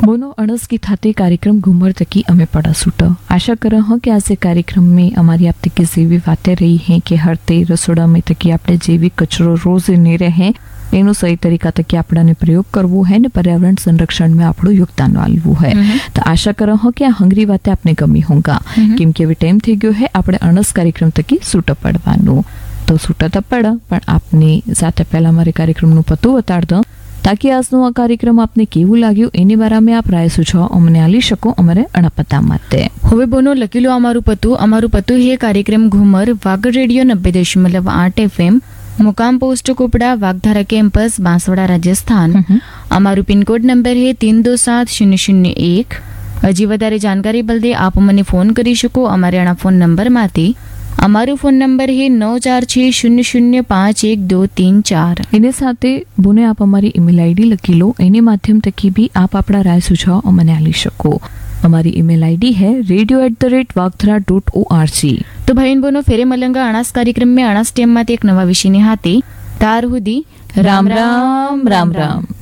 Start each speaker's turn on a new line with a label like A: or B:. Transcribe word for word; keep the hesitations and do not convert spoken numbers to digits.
A: बोनो अणस की थाते कार्यक्रम घूमर तकी अमे पड़ा सूटा। आशा कर हूँ कि आज कार्यक्रम में हमारी आप तक जेवी बातें रही हैं कि हर ते रसोड़ा में तकी आपने जेवी कचरो रोज नहीं रहे एनो सही तरीका तक आपने प्रयोग करवो है ने पर्यावरण संरक्षण में आपणो योगदान आलवू है। तो आशा कर हूँ कि आ हंगरी बातें आपने गमी होगा केम के अभी टाइम थी गयो है आपणे अणस कार्यक्रम तकी सूटा पड़वानो। तो सूटा तो पड़ा पण आपने साथे पहला मारे कार्यक्रम पत्तू बता दो ताकि આજનો આ કાર્યક્રમ આપને કેવું લાગ્યું એની બારામાં આપ રાય સુझाव અમને આલી શકો અમારે અણપતા માટે।
B: હવે બોનો લખેલું અમારું પતું અમારું પતું હે કાર્યક્રમ ઘુમર વાગડ રેડિયો નબ્બે દશમલવ આઠ એફએમ मुकाम पोस्ट कुपड़ा वागधारा campus Banswara Rajasthan. Amaru pin code number है तीन दो सात शून्य शून्य एक। हजी वधारे जानकारी बलदे आप मने फोन करी शको अमारे आना फोन नंबर माथी। अमारू फोन नंबर है नौ चार छह शून्य शून्य पांच एक दो तीन चार।
A: एने साथे बोने आप हमारी ईमेल आईडी लखी लो एने माध्यम थकी भी आप अपना राय सुझाव अमने आली शको। हमारी ईमेल आईडी है radio at the rate वागधरा dot O R G.
B: तो भाई बोनो फेरे मलंगा अणास कार्यक्रम में अणास टेम माते एक नवा विषय ने हाथे तार हुदी
A: राम राम राम राम।